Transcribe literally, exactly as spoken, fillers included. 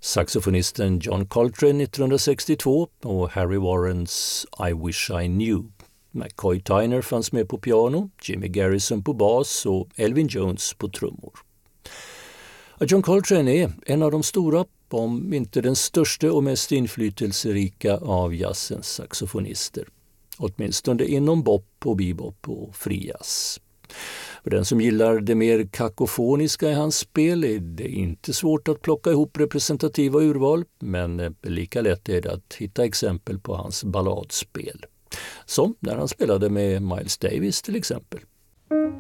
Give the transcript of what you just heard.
saxofonisten John Coltrane nittonhundrasextiotvå och Harry Warrens I Wish I Knew. McCoy Tyner fanns med på piano, Jimmy Garrison på bas och Elvin Jones på trummor. John Coltrane är en av de stora, om inte den största och mest inflytelserika av jazzens saxofonister. Åtminstone inom bop och bebop och frijazz. För den som gillar det mer kakofoniska i hans spel är det inte svårt att plocka ihop representativa urval, men lika lätt är det att hitta exempel på hans balladspel. Som när han spelade med Miles Davis till exempel.